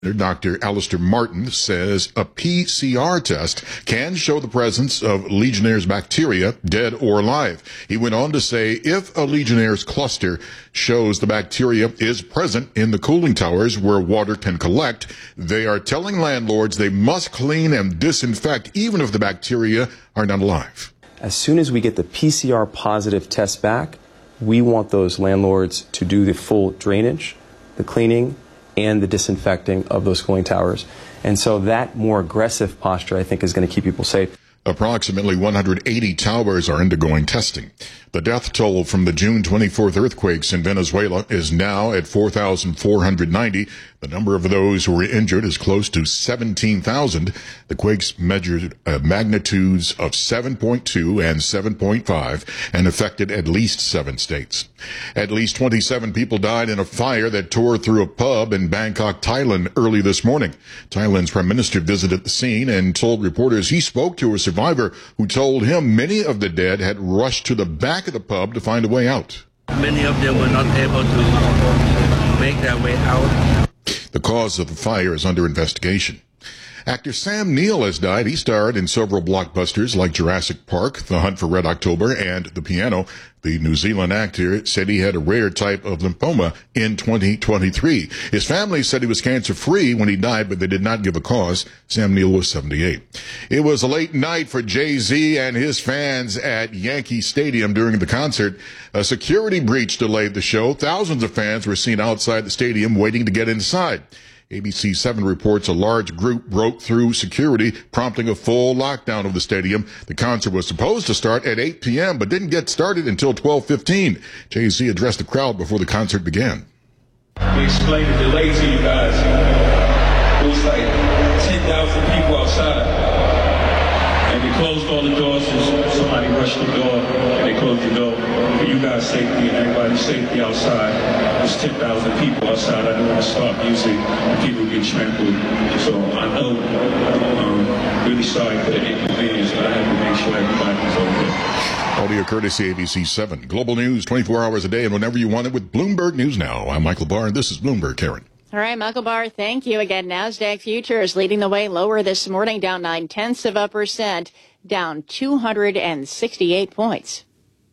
Dr. Alistair Martin says a PCR test can show the presence of Legionnaire's bacteria, dead or alive. He went on to say if a Legionnaire's cluster shows the bacteria is present in the cooling towers where water can collect, they are telling landlords they must clean and disinfect even if the bacteria are not alive. As soon as we get the PCR positive test back, we want those landlords to do the full drainage, the cleaning, and the disinfecting of those cooling towers. And so that more aggressive posture, I think, is going to keep people safe. Approximately 180 towers are undergoing testing. The death toll from the June 24th earthquakes in Venezuela is now at 4,490. The number of those who were injured is close to 17,000. The quakes measured magnitudes of 7.2 and 7.5 and affected at least 7 states. At least 27 people died in a fire that tore through a pub in Bangkok, Thailand early this morning. Thailand's prime minister visited the scene and told reporters he spoke to a survivor who told him many of the dead had rushed to the back of the pub to find a way out. Many of them were not able to make their way out. The cause of the fire is under investigation. Actor Sam Neill has died. He starred in several blockbusters like Jurassic Park, The Hunt for Red October, and The Piano. The New Zealand actor said he had a rare type of lymphoma in 2023. His family said he was cancer-free when he died, but they did not give a cause. Sam Neill was 78. It was a late night for Jay-Z and his fans at Yankee Stadium during the concert. A security breach delayed the show. Thousands of fans were seen outside the stadium waiting to get inside. ABC 7 reports a large group broke through security, prompting a full lockdown of the stadium. The concert was supposed to start at 8 p.m., but didn't get started until 12:15. Jay-Z addressed the crowd before the concert began. We explained the delay to you guys. It was like 10,000 people outside. And we closed all the doors, and somebody rushed the door, and they closed the door. For you guys' safety and everybody's safety outside, there's 10,000 people outside. I don't want to stop music and people get trampled. So I know, really sorry for the inconvenience, but I have to make sure everybody's okay. Audio courtesy ABC 7. Global news 24 hours a day and whenever you want it with Bloomberg News Now. I'm Michael Barr, and this is Bloomberg. Karen. All right, Michael Barr, thank you again. NASDAQ futures leading the way lower this morning, down 0.9%, down 268 points.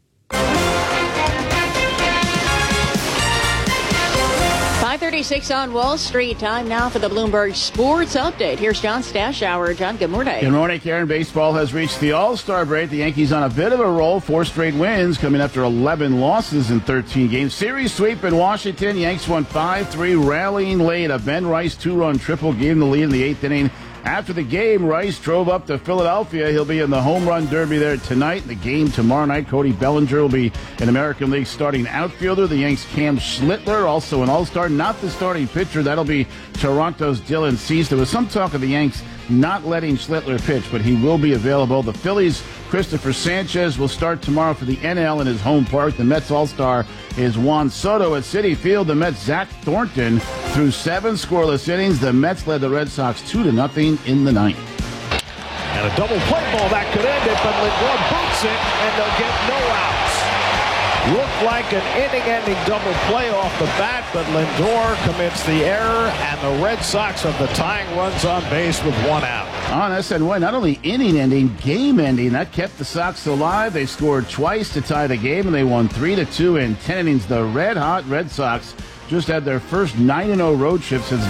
5:36 on Wall Street. Time now for the Bloomberg Sports Update. Here's John Stashower. John, good morning. Good morning, Karen. Baseball has reached the All-Star break. The Yankees on a bit of a roll. 4 straight wins coming after 11 losses in 13 games. Series sweep in Washington. Yanks won 5-3, rallying late. A Ben Rice 2-run triple gave them the lead in the 8th inning. After the game, Rice drove up to Philadelphia. He'll be in the home run derby there tonight. The game tomorrow night, Cody Bellinger will be an American League starting outfielder. The Yanks' Cam Schlittler, also an all-star, not the starting pitcher. That'll be Toronto's Dylan Cease. There was some talk of the Yanks not letting Schlittler pitch, but he will be available. The Phillies' Christopher Sanchez will start tomorrow for the NL in his home park. The Mets all-star is Juan Soto at Citi Field. The Mets' Zach Thornton threw 7 scoreless innings. The Mets led the Red Sox 2-0 in the 9th. And a double play ball that could end it, but Lindor boots it, and they'll get no outs. Looked like an inning-ending double play off the bat, but Lindor commits the error, and the Red Sox have the tying runs on base with 1 out. On SNY, not only inning-ending, game-ending. That kept the Sox alive. They scored twice to tie the game, and they won 3-2 in 10 innings. The red-hot Red Sox just had their first 9-0 road trip since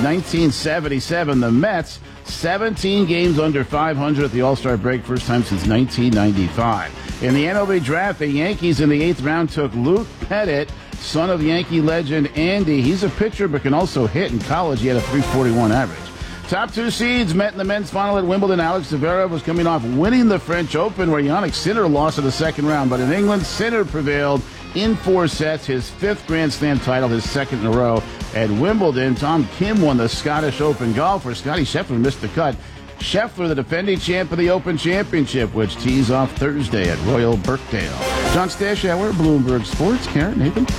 1977. The Mets, 17 games under 500 at the All-Star break, first time since 1995. In the MLB draft, the Yankees in the 8th round took Luke Pettit, son of Yankee legend Andy. He's a pitcher but can also hit. In college, he had a .341 average. Top 2 seeds met in the men's final at Wimbledon. Alex Zverev was coming off winning the French Open, where Jannik Sinner lost in the second round. But in England, Sinner prevailed in 4 sets, his 5th Grand Slam title, his 2nd in a row. At Wimbledon, Tom Kim won the Scottish Open golf, where Scotty Scheffler missed the cut. Scheffler, the defending champ of the Open Championship, which tees off Thursday at Royal Birkdale. John Stashower, Bloomberg Sports. Karen, Nathan. All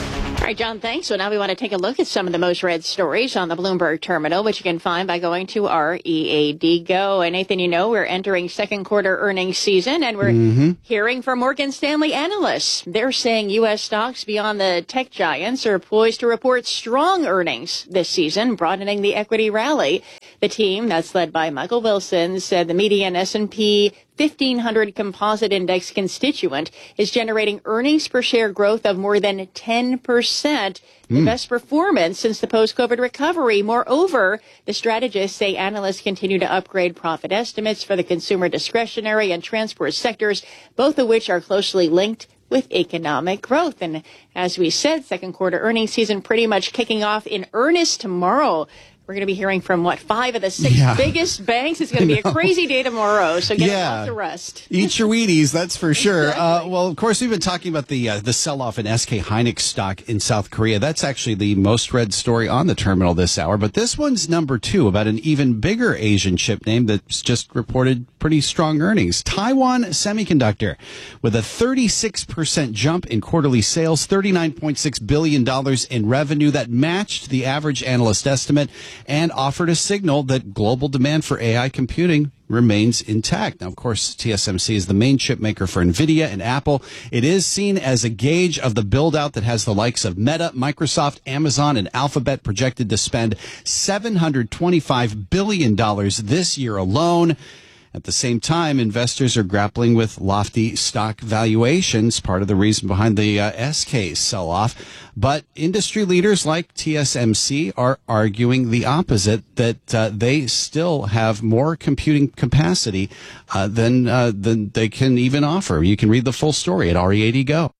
right, John, thanks. So now we want to take a look at some of the most read stories on the Bloomberg terminal, which you can find by going to our EAD Go. And Nathan, we're entering second quarter earnings season, and we're hearing from Morgan Stanley analysts. They're saying U.S. stocks beyond the tech giants are poised to report strong earnings this season, broadening the equity rally. The team, that's led by Michael Wilson, said the median S&P 1500 composite index constituent is generating earnings per share growth of more than 10%, the best performance since the post-COVID recovery. Moreover, the strategists say analysts continue to upgrade profit estimates for the consumer discretionary and transport sectors, both of which are closely linked with economic growth. And as we said, second quarter earnings season pretty much kicking off in earnest tomorrow. We're going to be hearing from, 5 of the 6 biggest banks. It's going to be a crazy day tomorrow, so get off to rest. Eat your Wheaties, that's for sure. Exactly. Well, of course, we've been talking about the sell-off in SK Hynix stock in South Korea. That's actually the most read story on the terminal this hour. But this one's number 2, about an even bigger Asian chip name that's just reported pretty strong earnings. Taiwan Semiconductor, with a 36% jump in quarterly sales, $39.6 billion in revenue that matched the average analyst estimate, and offered a signal that global demand for AI computing remains intact. Now, of course, TSMC is the main chip maker for NVIDIA and Apple. It is seen as a gauge of the build-out that has the likes of Meta, Microsoft, Amazon, and Alphabet projected to spend $725 billion this year alone. At the same time, investors are grappling with lofty stock valuations, part of the reason behind the SK sell-off. But industry leaders like TSMC are arguing the opposite, that they still have more computing capacity than they can even offer. You can read the full story at READ Go.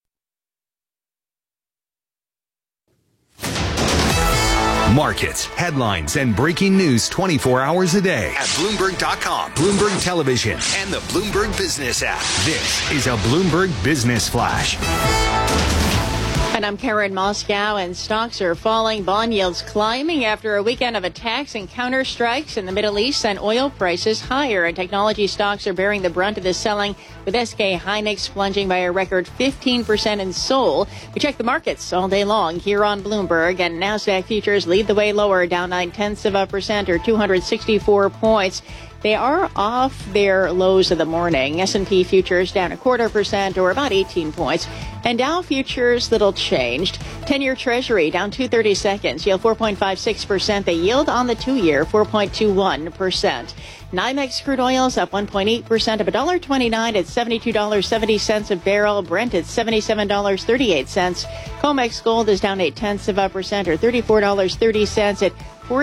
Markets, headlines, and breaking news 24 hours a day at Bloomberg.com, Bloomberg Television, and the Bloomberg Business app. This is a Bloomberg Business Flash. And I'm Karen Moscow, and stocks are falling, bond yields climbing after a weekend of attacks and counterstrikes in the Middle East, and oil prices higher. And technology stocks are bearing the brunt of this selling, with SK Hynix plunging by a record 15% in Seoul. We check the markets all day long here on Bloomberg, and NASDAQ futures lead the way lower, down 0.9% or 264 points. They are off their lows of the morning. S&P futures down 0.25% or about 18 points. And Dow futures, little changed. 10-year Treasury down 2/32, yield 4.56%. The yield on the 2-year, 4.21%. NYMEX crude oils up 1.8%, of $1.29 at $72.70 a barrel. Brent at $77.38. COMEX gold is down 0.8% or $34.30 at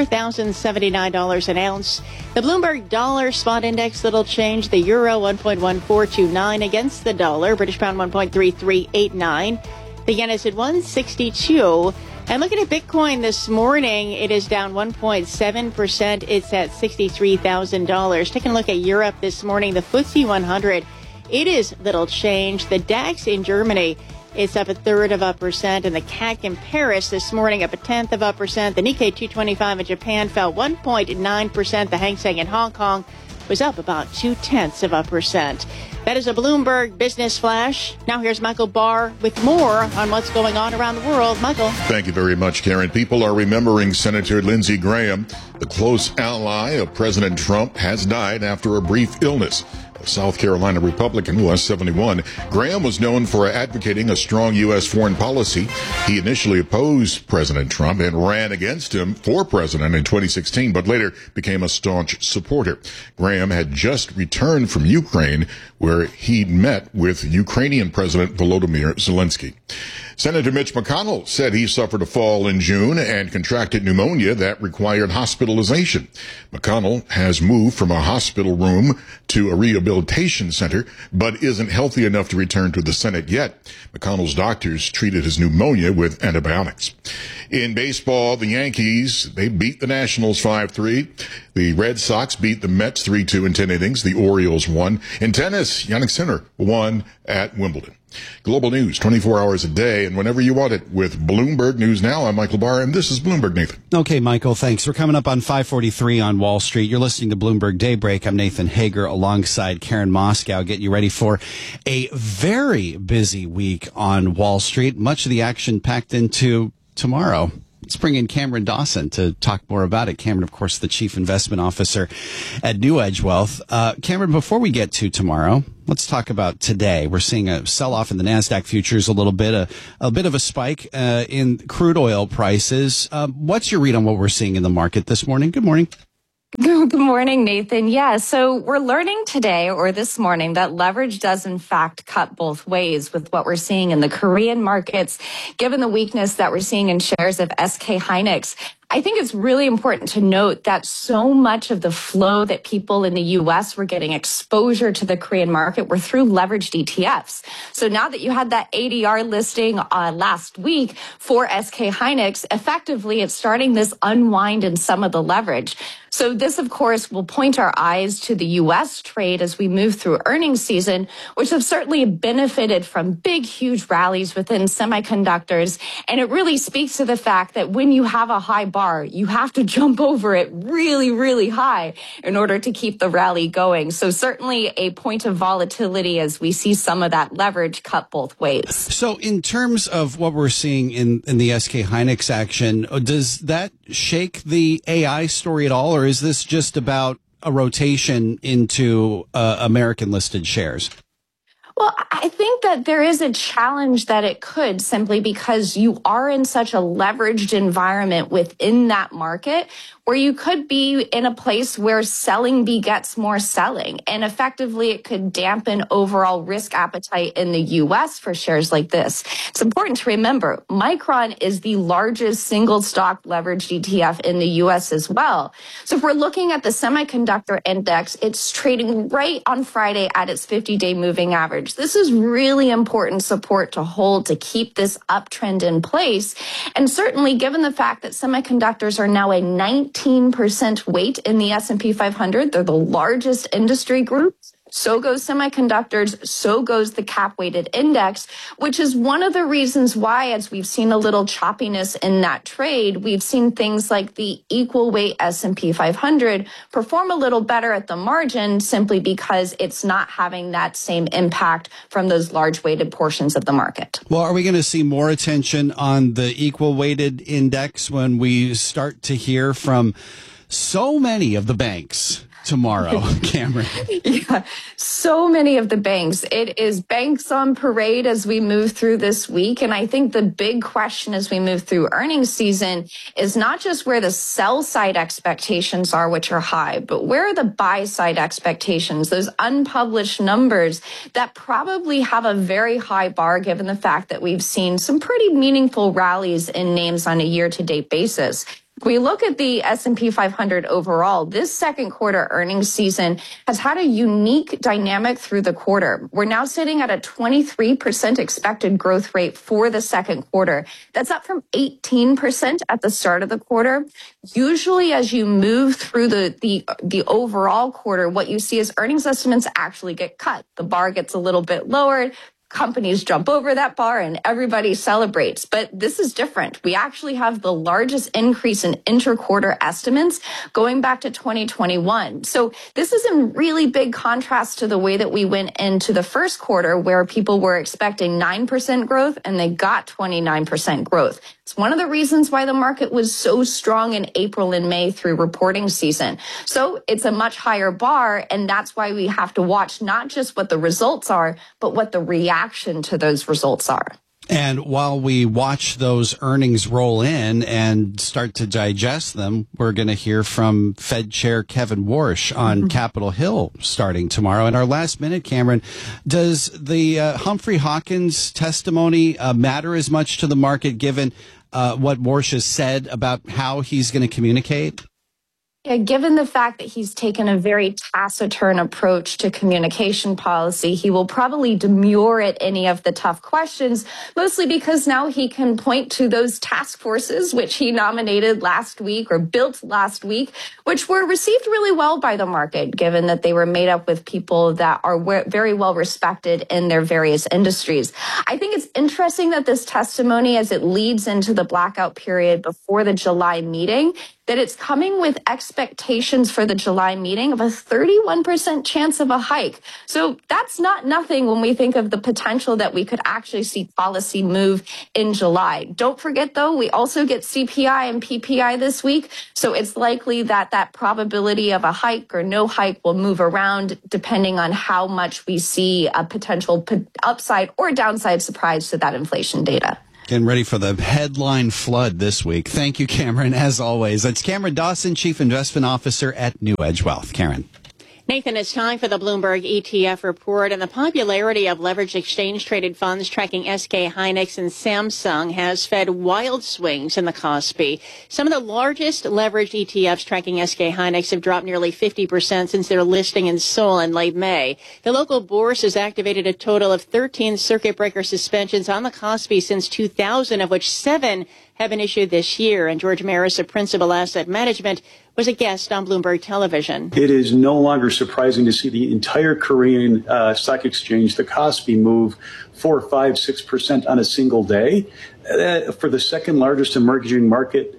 $4,079 an ounce. The Bloomberg Dollar Spot Index, little change. The euro 1.1429 against the dollar. British pound 1.3389. The yen is at 162. And looking at Bitcoin this morning, it is down 1.7%. It's at $63,000. Taking a look at Europe this morning, the FTSE 100, it is little change. The DAX in Germany, it's up 0.33%, and the CAC in Paris this morning up 0.1%. The Nikkei 225 in Japan fell 1.9%. The Hang Seng in Hong Kong was up about 0.2%. That is a Bloomberg Business Flash. Now here's Michael Barr with more on what's going on around the world. Michael. Thank you very much, Karen. People are remembering Senator Lindsey Graham, the close ally of President Trump, has died after a brief illness. A South Carolina Republican who was 71. Graham was known for advocating a strong U.S. foreign policy. He initially opposed President Trump and ran against him for president in 2016, but later became a staunch supporter. Graham had just returned from Ukraine, where he met with Ukrainian President Volodymyr Zelensky. Senator Mitch McConnell said he suffered a fall in June and contracted pneumonia that required hospitalization. McConnell has moved from a hospital room to a rehabilitation center, but isn't healthy enough to return to the Senate yet. McConnell's doctors treated his pneumonia with antibiotics. In baseball, the Yankees, they beat the Nationals 5-3. The Red Sox beat the Mets 3-2 in 10 innings. The Orioles won. In tennis, Jannik Sinner won at Wimbledon. Global news 24 hours a day and whenever you want it with Bloomberg News Now. I'm Michael Barr, and this is Bloomberg Nathan. Okay, Michael, thanks. We're coming up on 5:43 on Wall Street. You're listening to Bloomberg Daybreak. I'm Nathan Hager alongside Karen Moscow, getting you ready for a very busy week on Wall Street. Much of the action packed into tomorrow. Let's bring in Cameron Dawson to talk more about it. Cameron, of course, the Chief Investment Officer at New Edge Wealth. Cameron, before we get to tomorrow, let's talk about today. We're seeing a sell-off in the NASDAQ futures, a bit of a spike in crude oil prices. What's your read on what we're seeing in the market this morning? Good morning. Good morning, Nathan. Yeah, so we're learning today or this morning that leverage does in fact cut both ways with what we're seeing in the Korean markets, given the weakness that we're seeing in shares of SK Hynix. I think it's really important to note that so much of the flow that people in the U.S. were getting exposure to the Korean market were through leveraged ETFs. So now that you had that ADR listing last week for SK Hynix, effectively it's starting this unwind in some of the leverage. So this, of course, will point our eyes to the U.S. trade as we move through earnings season, which have certainly benefited from big, huge rallies within semiconductors. And it really speaks to the fact that when you have a high bar, you have to jump over it really, really high in order to keep the rally going. So certainly a point of volatility as we see some of that leverage cut both ways. So in terms of what we're seeing in the SK Hynix action, does that shake the AI story at all, or is this just about a rotation into American listed shares? Well, I think that there is a challenge that it could, simply because you are in such a leveraged environment within that market where you could be in a place where selling begets more selling. And effectively, it could dampen overall risk appetite in the U.S. for shares like this. It's important to remember, Micron is the largest single stock leveraged ETF in the U.S. as well. So if we're looking at the semiconductor index, it's trading right on Friday at its 50-day moving average. This is really important support to hold to keep this uptrend in place. And certainly given the fact that semiconductors are now a 19% weight in the S&P 500, they're the largest industry group. So goes semiconductors, so goes the cap-weighted index, which is one of the reasons why, as we've seen a little choppiness in that trade, we've seen things like the equal weight S&P 500 perform a little better at the margin, simply because it's not having that same impact from those large weighted portions of the market. Well, are we going to see more attention on the equal weighted index when we start to hear from so many of the banks tomorrow, Cameron? Yeah, so many of the banks. It is banks on parade as we move through this week. And I think the big question as we move through earnings season is not just where the sell side expectations are, which are high, but where are the buy side expectations, those unpublished numbers that probably have a very high bar, given the fact that we've seen some pretty meaningful rallies in names on a year-to-date basis. If we look at the S&P 500 overall, this second quarter earnings season has had a unique dynamic through the quarter. We're now sitting at a 23% expected growth rate for the second quarter. That's up from 18% at the start of the quarter. Usually as you move through the overall quarter, what you see is earnings estimates actually get cut. The bar gets a little bit lowered. Companies jump over that bar and everybody celebrates. But this is different. We actually have the largest increase in inter-quarter estimates going back to 2021. So this is in really big contrast to the way that we went into the first quarter, where people were expecting 9% growth and they got 29% growth. It's one of the reasons why the market was so strong in April and May through reporting season. So it's a much higher bar, and that's why we have to watch not just what the results are, but what the reaction to those results are. And while we watch those earnings roll in and start to digest them, we're going to hear from Fed Chair Kevin Warsh on Capitol Hill starting tomorrow. In our last minute, Cameron, does the Humphrey Hawkins testimony matter as much to the market, given what Warsh has said about how he's going to communicate? Yeah, given the fact that he's taken a very taciturn approach to communication policy, he will probably demur at any of the tough questions, mostly because now he can point to those task forces, which he nominated last week or built last week, which were received really well by the market, given that they were made up with people that are very well respected in their various industries. I think it's interesting that this testimony, as it leads into the blackout period before the July meeting, that it's coming with expectations for the July meeting of a 31% chance of a hike. So that's not nothing when we think of the potential that we could actually see policy move in July. Don't forget, though, we also get CPI and PPI this week. So it's likely that that probability of a hike or no hike will move around depending on how much we see a potential upside or downside surprise to that inflation data. Getting ready for the headline flood this week. Thank you, Cameron, as always. That's Cameron Dawson, Chief Investment Officer at New Edge Wealth. Karen. Nathan, it's time for the Bloomberg ETF report, and the popularity of leveraged exchange-traded funds tracking SK Hynix and Samsung has fed wild swings in the Kospi. Some of the largest leveraged ETFs tracking SK Hynix have dropped nearly 50% since their listing in Seoul in late May. The local bourse has activated a total of 13 circuit breaker suspensions on the Kospi since 2000, of which 7 have been issued this year. And George Maris of Principal Asset Management was a guest on Bloomberg Television. It is no longer surprising to see the entire Korean stock exchange, the Kospi, move 4, 5, 6% on a single day. For the second largest emerging market,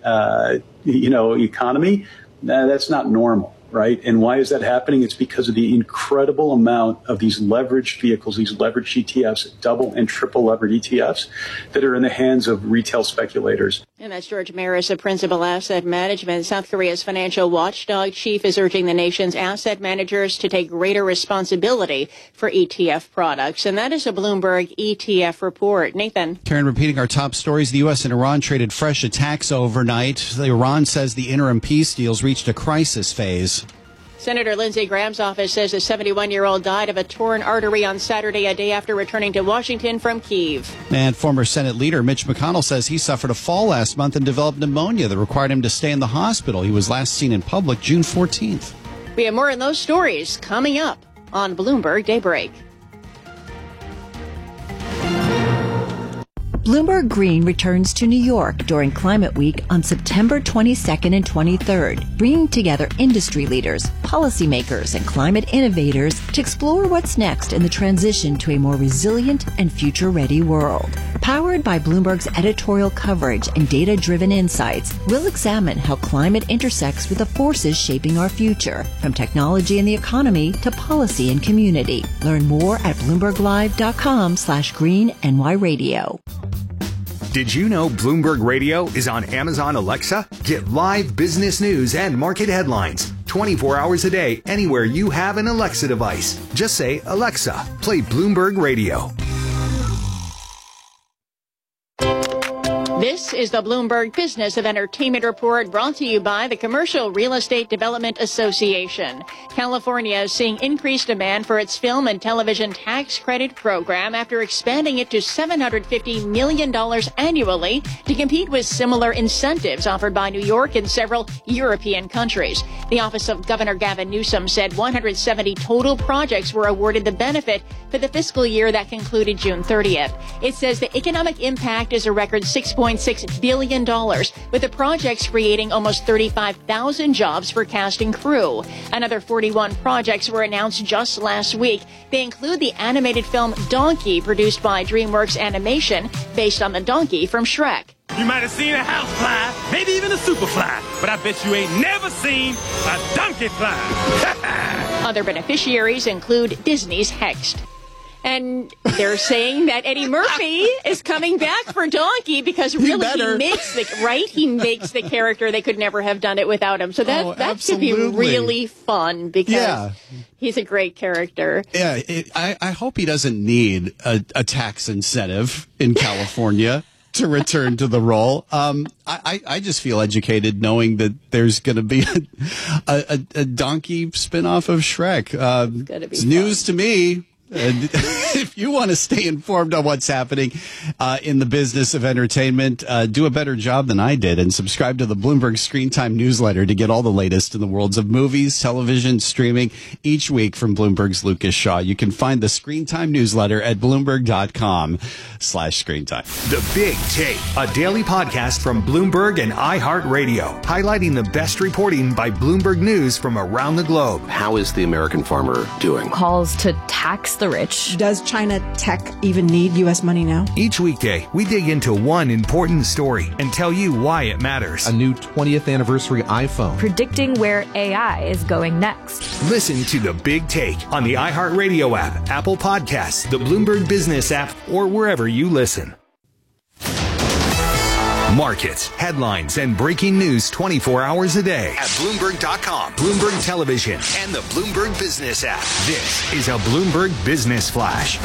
economy, that's not normal. Right. And why is that happening? It's because of the incredible amount of these leveraged vehicles, these leveraged ETFs, double and triple levered ETFs that are in the hands of retail speculators. And that's George Maris of Principal Asset Management. South Korea's financial watchdog chief is urging the nation's asset managers to take greater responsibility for ETF products. And that is a Bloomberg ETF report. Nathan. Karen, repeating our top stories, the U.S. and Iran traded fresh attacks overnight. Iran says the interim peace deals reached a crisis phase. Senator Lindsey Graham's office says a 71-year-old died of a torn artery on Saturday, a day after returning to Washington from Kyiv. And former Senate leader Mitch McConnell says he suffered a fall last month and developed pneumonia that required him to stay in the hospital. He was last seen in public June 14th. We have more on those stories coming up on Bloomberg Daybreak. Bloomberg Green returns to New York during Climate Week on September 22nd and 23rd, bringing together industry leaders, policymakers, and climate innovators to explore what's next in the transition to a more resilient and future-ready world. Powered by Bloomberg's editorial coverage and data-driven insights, we'll examine how climate intersects with the forces shaping our future, from technology and the economy to policy and community. Learn more at BloombergLive.com/GreenNYRadio. Did you know Bloomberg Radio is on Amazon Alexa? Get live business news and market headlines 24 hours a day anywhere you have an Alexa device. Just say, Alexa, play Bloomberg Radio. This is the Bloomberg Business of Entertainment Report, brought to you by the Commercial Real Estate Development Association. California is seeing increased demand for its film and television tax credit program after expanding it to $750 million annually to compete with similar incentives offered by New York and several European countries. The office of Governor Gavin Newsom said 170 total projects were awarded the benefit for the fiscal year that concluded June 30th. It says the economic impact is a record $6.6 billion, with the projects creating almost 35,000 jobs for cast and crew. Another 41 projects were announced just last week. They include the animated film Donkey, produced by DreamWorks Animation, based on the donkey from Shrek. You might have seen a house fly, maybe even a super fly, but I bet you ain't never seen a donkey fly. Other beneficiaries include Disney's Hext. And they're saying that Eddie Murphy is coming back for Donkey because really he makes the character. They could never have done it without him. So that should be really fun because he's a great character. Yeah, I hope he doesn't need a tax incentive in California to return to the role. I just feel educated knowing that there's going to be a Donkey spinoff of Shrek. It's news to me. And if you want to stay informed on what's happening in the business of entertainment, do a better job than I did and subscribe to the Bloomberg Screen Time newsletter to get all the latest in the worlds of movies, television, streaming each week from Bloomberg's Lucas Shaw. You can find the Screen Time newsletter at Bloomberg.com/ScreenTime. The Big Take, a daily podcast from Bloomberg and iHeartRadio, highlighting the best reporting by Bloomberg News from around the globe. How is the American farmer doing? Calls to tax the rich. Does Does China tech even need U.S. money now? Each weekday, we dig into one important story and tell you why it matters. A new 20th anniversary iPhone. Predicting where AI is going next. Listen to The Big Take on the iHeartRadio app, Apple Podcasts, the Bloomberg Business app, or wherever you listen. Markets, headlines, and breaking news 24 hours a day at Bloomberg.com, Bloomberg Television, and the Bloomberg Business app. This is a Bloomberg Business Flash.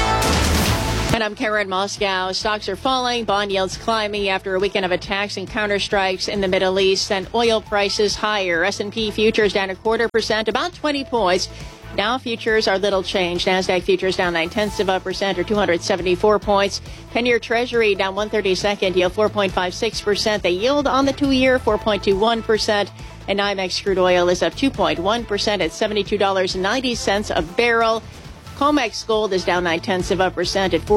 And I'm Karen Moscow. Stocks are falling, bond yields climbing after a weekend of attacks and counterstrikes in the Middle East, and oil prices higher. S&P futures down 0.25%, about 20 points. Dow futures are little changed. NASDAQ futures down 0.9% or 274 points. 10-year Treasury down 1/32, yield 4.56%. The yield on the 2-year 4.21%. And NYMEX crude oil is up 2.1% at $72.90 a barrel. COMEX gold is down 0.9% at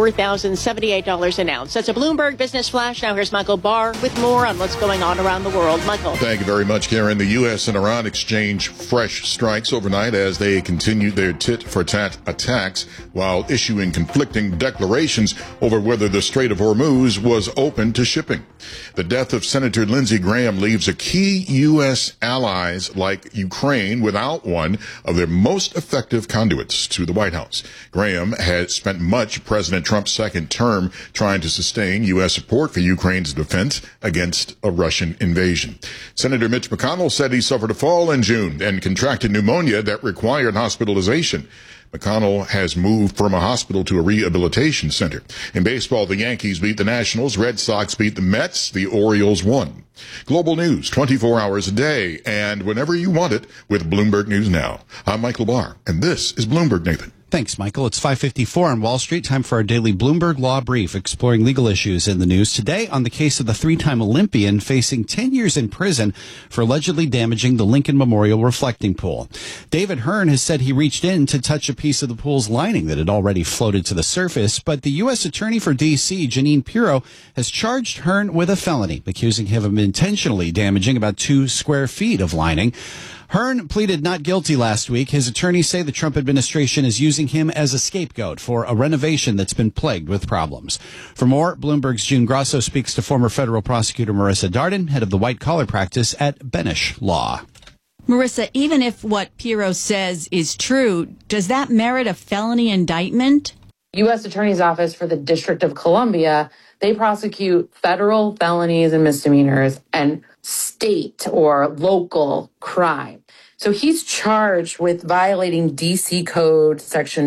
$4,078 an ounce. That's a Bloomberg Business Flash. Now here's Michael Barr with more on what's going on around the world. Michael. Thank you very much, Karen. The U.S. and Iran exchanged fresh strikes overnight as they continued their tit-for-tat attacks while issuing conflicting declarations over whether the Strait of Hormuz was open to shipping. The death of Senator Lindsey Graham leaves a key U.S. allies like Ukraine without one of their most effective conduits to the White House. Graham has spent much of President Trump's second term trying to sustain U.S. support for Ukraine's defense against a Russian invasion. Senator Mitch McConnell said he suffered a fall in June and contracted pneumonia that required hospitalization. McConnell has moved from a hospital to a rehabilitation center. In baseball, the Yankees beat the Nationals, Red Sox beat the Mets, the Orioles won. Global news 24 hours a day and whenever you want it with Bloomberg News Now. I'm Michael Barr, and this is Bloomberg, Nathan. Thanks, Michael. It's 5:54 on Wall Street. Time for our daily Bloomberg Law Brief, exploring legal issues in the news. Today, on the case of the three-time Olympian facing 10 years in prison for allegedly damaging the Lincoln Memorial reflecting pool. David Hearn has said he reached in to touch a piece of the pool's lining that had already floated to the surface, but the U.S. Attorney for D.C., Jeanine Pirro, has charged Hearn with a felony, accusing him of intentionally damaging about 2 square feet of lining. Hearn pleaded not guilty last week. His attorneys say the Trump administration is using him as a scapegoat for a renovation that's been plagued with problems. For more, Bloomberg's June Grosso speaks to former federal prosecutor Marissa Darden, head of the white-collar practice at Benesch Law. Marissa, even if what Pirro says is true, does that merit a felony indictment? U.S. Attorney's Office for the District of Columbia, they prosecute federal felonies and misdemeanors and state or local crime. So he's charged with violating D.C. Code Section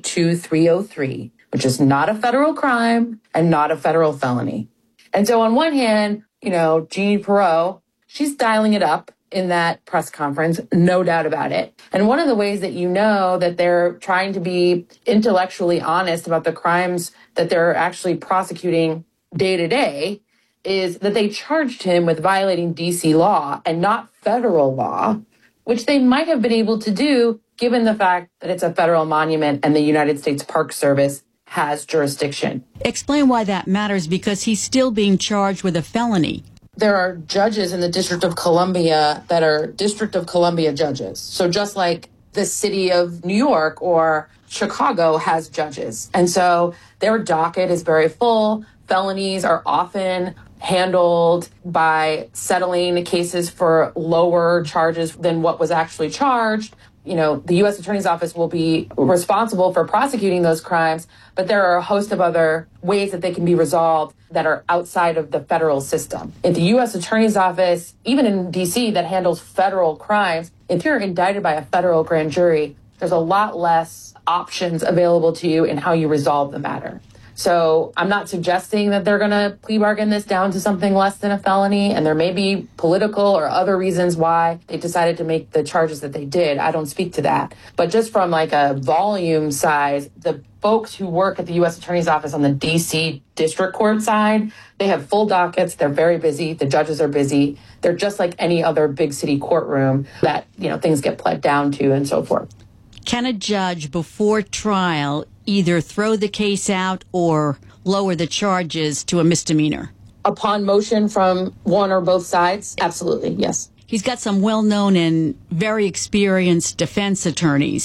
22303, which is not a federal crime and not a federal felony. And so on one hand, Jeanine Pirro, she's dialing it up in that press conference, no doubt about it. And one of the ways that that they're trying to be intellectually honest about the crimes that they're actually prosecuting day to day is that they charged him with violating D.C. law and not federal law, which they might have been able to do given the fact that it's a federal monument and the United States Park Service has jurisdiction. Explain why that matters, because he's still being charged with a felony. There are judges in the District of Columbia that are District of Columbia judges. So just like the city of New York or Chicago has judges. And so their docket is very full. Felonies are often handled by settling cases for lower charges than what was actually charged. The U.S. Attorney's Office will be responsible for prosecuting those crimes, but there are a host of other ways that they can be resolved that are outside of the federal system. If the U.S. Attorney's Office, even in D.C., that handles federal crimes, if you're indicted by a federal grand jury, there's a lot less options available to you in how you resolve the matter. So I'm not suggesting that they're going to plea bargain this down to something less than a felony, and there may be political or other reasons why they decided to make the charges that they did. I don't speak to that. But just from like a volume size, the folks who work at the U.S. Attorney's Office on the D.C. District Court side, they have full dockets. They're very busy. The judges are busy. They're just like any other big city courtroom that, things get pled down to and so forth. Can a judge before trial either throw the case out or lower the charges to a misdemeanor? Upon motion from one or both sides? Absolutely, yes. He's got some well-known and very experienced defense attorneys.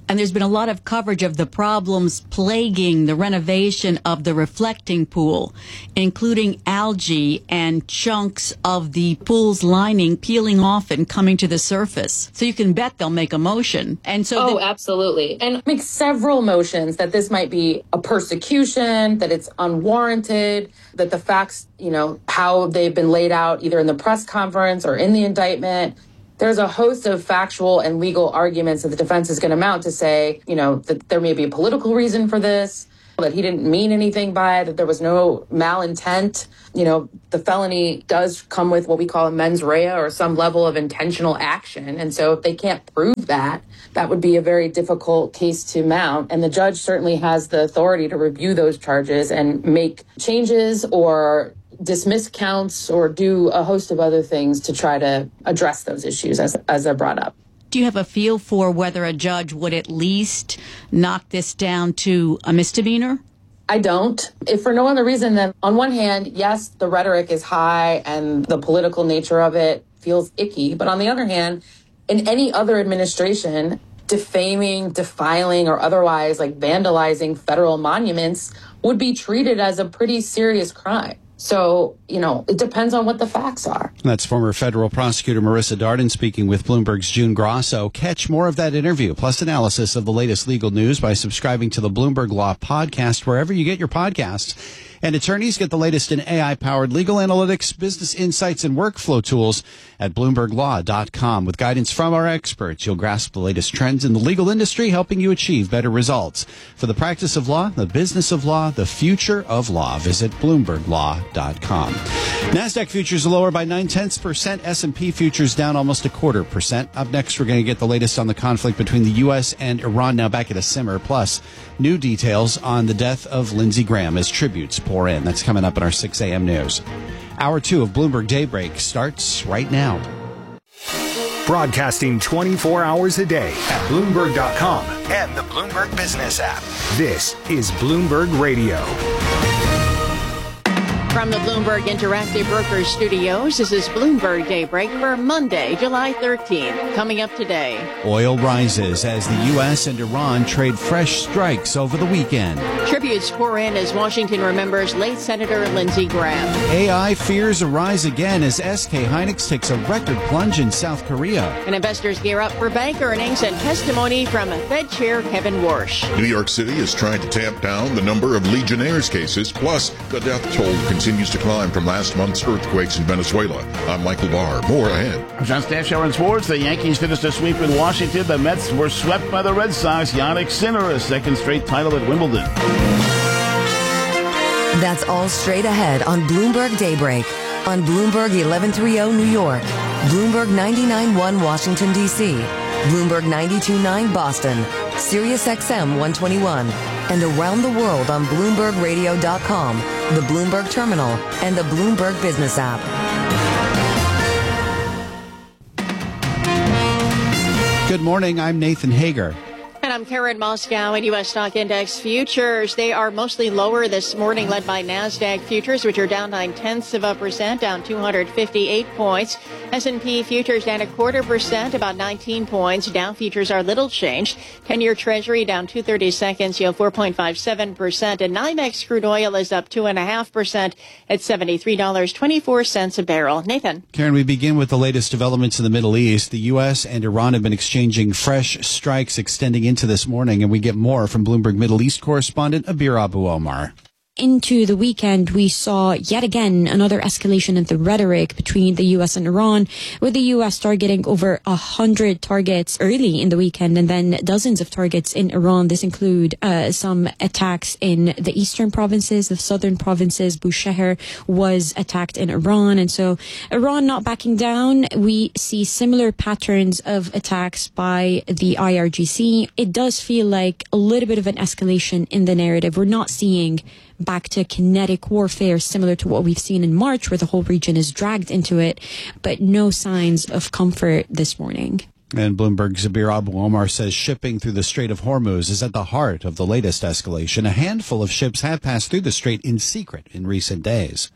And there's been a lot of coverage of the problems plaguing the renovation of the reflecting pool, including algae and chunks of the pool's lining peeling off and coming to the surface. So you can bet they'll make a motion. And so absolutely. And make several motions that this might be a persecution, that it's unwarranted, that the facts, how they've been laid out either in the press conference or in the indictment. There's a host of factual and legal arguments that the defense is going to mount to say, that there may be a political reason for this, that he didn't mean anything by it, that there was no malintent. The felony does come with what we call a mens rea or some level of intentional action. And so if they can't prove that, that would be a very difficult case to mount. And the judge certainly has the authority to review those charges and make changes or dismiss counts or do a host of other things to try to address those issues as they're brought up. Do you have a feel for whether a judge would at least knock this down to a misdemeanor? I don't. If for no other reason than, on one hand, yes, the rhetoric is high and the political nature of it feels icky. But on the other hand, in any other administration, defaming, defiling, or otherwise vandalizing federal monuments would be treated as a pretty serious crime. So, it depends on what the facts are. That's former federal prosecutor Marissa Darden speaking with Bloomberg's June Grosso. Catch more of that interview, plus analysis of the latest legal news by subscribing to the Bloomberg Law Podcast, wherever you get your podcasts. And attorneys get the latest in AI-powered legal analytics, business insights, and workflow tools at BloombergLaw.com. With guidance from our experts, you'll grasp the latest trends in the legal industry, helping you achieve better results. For the practice of law, the business of law, the future of law, visit BloombergLaw.com. NASDAQ futures lower by 0.9%. S&P futures down almost 0.25%. Up next, we're going to get the latest on the conflict between the U.S. and Iran, now back at a simmer, plus new details on the death of Lindsey Graham as tributes pour in. That's coming up in our 6 a.m. news. Hour 2 of Bloomberg Daybreak starts right now. Broadcasting 24 hours a day at Bloomberg.com and the Bloomberg Business app. This is Bloomberg Radio. From the Bloomberg Interactive Brokers Studios, this is Bloomberg Daybreak for Monday, July 13th. Coming up today. Oil rises as the U.S. and Iran trade fresh strikes over the weekend. Tributes pour in as Washington remembers late Senator Lindsey Graham. AI fears arise again as SK Hynix takes a record plunge in South Korea. And investors gear up for bank earnings and testimony from Fed Chair Kevin Warsh. New York City is trying to tamp down the number of Legionnaires cases, plus the death toll continues to climb from last month's earthquakes in Venezuela. I'm Michael Barr. More ahead. John Stashower in sports. The Yankees finished a sweep in Washington. The Mets were swept by the Red Sox. Yannick Sinner, a second straight title at Wimbledon. That's all straight ahead on Bloomberg Daybreak. On Bloomberg 1130 New York, Bloomberg 99.1 Washington, D.C., Bloomberg 92.9 Boston, Sirius XM 121, and around the world on BloombergRadio.com, the Bloomberg Terminal, and the Bloomberg Business app. Good morning. I'm Nathan Hager. And I'm Karen Moscow. And U.S. stock index futures, they are mostly lower this morning, led by NASDAQ futures, which are down 0.9%, down 258 points. S&P futures down 0.25%, about 19 points. Dow futures are little changed. 10-year Treasury down 2/32, yield 4.57%. And NYMEX crude oil is up 2.5% at $73.24 a barrel. Nathan. Karen, we begin with the latest developments in the Middle East. The U.S. and Iran have been exchanging fresh strikes extending into this morning, and we get more from Bloomberg Middle East correspondent Abir Abu Omar. Into the weekend, we saw yet again another escalation in the rhetoric between the U.S. and Iran, with the U.S. targeting over 100 targets early in the weekend and then dozens of targets in Iran. This include some attacks in the eastern provinces, the southern provinces. Bushehr was attacked in Iran. And so Iran not backing down. We see similar patterns of attacks by the IRGC. It does feel like a little bit of an escalation in the narrative. We're not seeing back to kinetic warfare similar to what we've seen in March, where the whole region is dragged into it, but no signs of comfort this morning. And Bloomberg's Abir Abu Omar says shipping through the Strait of Hormuz is at the heart of the latest escalation. A handful of ships have passed through the strait in secret in recent days.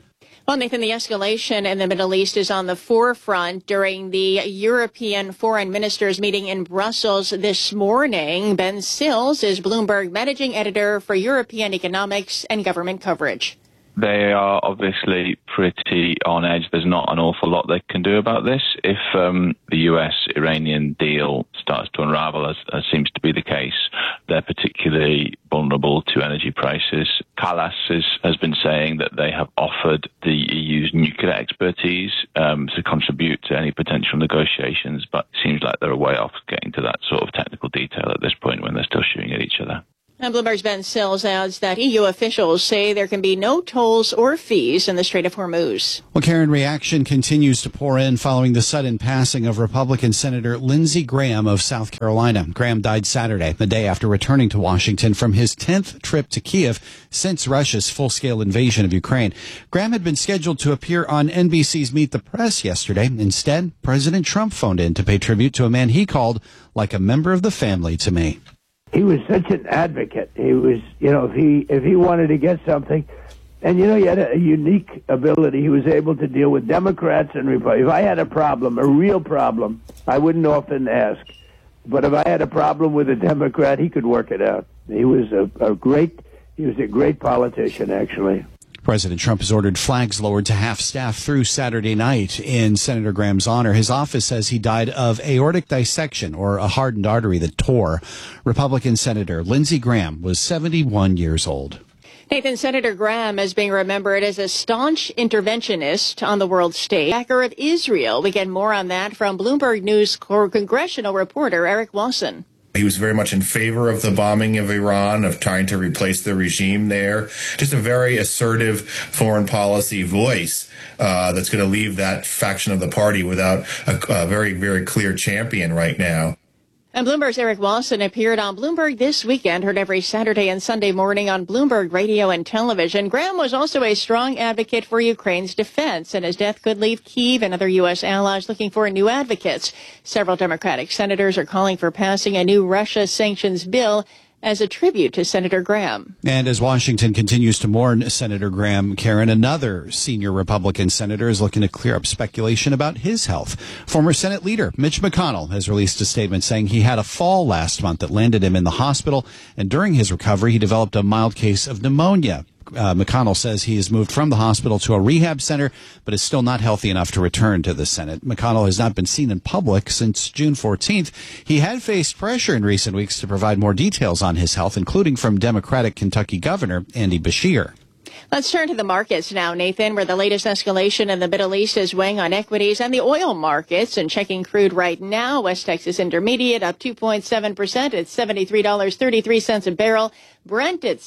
Well, Nathan, the escalation in the Middle East is on the forefront during the European foreign ministers meeting in Brussels this morning. Ben Sills is Bloomberg managing editor for European economics and government coverage. They are obviously pretty on edge. There's not an awful lot they can do about this. If the US-Iranian deal starts to unravel, as seems to be the case, they're particularly vulnerable to energy prices. Kallas has been saying that they have offered the EU's nuclear expertise to contribute to any potential negotiations, but it seems like they're a way off getting to that sort of technical detail at this point when they're still shooting at each other. And Bloomberg's Ben Sills adds that EU officials say there can be no tolls or fees in the Strait of Hormuz. Well, Karen, reaction continues to pour in following the sudden passing of Republican Senator Lindsey Graham of South Carolina. Graham died Saturday, the day after returning to Washington from his 10th trip to Kiev since Russia's full-scale invasion of Ukraine. Graham had been scheduled to appear on NBC's Meet the Press yesterday. Instead, President Trump phoned in to pay tribute to a man he called like a member of the family to me. He was such an advocate. He was, if he wanted to get something, and, he had a unique ability. He was able to deal with Democrats and Republicans. If I had a problem, a real problem, I wouldn't often ask. But if I had a problem with a Democrat, he could work it out. He was a great politician, actually. President Trump has ordered flags lowered to half staff through Saturday night in Senator Graham's honor. His office says he died of aortic dissection, or a hardened artery that tore. Republican Senator Lindsey Graham was 71 years old. Nathan, Senator Graham is being remembered as a staunch interventionist on the world stage, backer of Israel. We get more on that from Bloomberg News congressional reporter Eric Wasson. He was very much in favor of the bombing of Iran, of trying to replace the regime there. Just a very assertive foreign policy voice that's going to leave that faction of the party without a very, very clear champion right now. And Bloomberg's Eric Wasson appeared on Bloomberg This Weekend, heard every Saturday and Sunday morning on Bloomberg Radio and television. Graham was also a strong advocate for Ukraine's defense, and his death could leave Kyiv and other U.S. allies looking for new advocates. Several Democratic senators are calling for passing a new Russia sanctions bill as a tribute to Senator Graham. And as Washington continues to mourn Senator Graham, Karen, another senior Republican senator is looking to clear up speculation about his health. Former Senate leader Mitch McConnell has released a statement saying he had a fall last month that landed him in the hospital, and during his recovery he developed a mild case of pneumonia. McConnell says he has moved from the hospital to a rehab center, but is still not healthy enough to return to the Senate. McConnell has not been seen in public since June 14th. He had faced pressure in recent weeks to provide more details on his health, including from Democratic Kentucky Governor Andy Beshear. Let's turn to the markets now, Nathan, where the latest escalation in the Middle East is weighing on equities and the oil markets. And checking crude right now, West Texas Intermediate up 2.7% at $73.33 a barrel. Brent at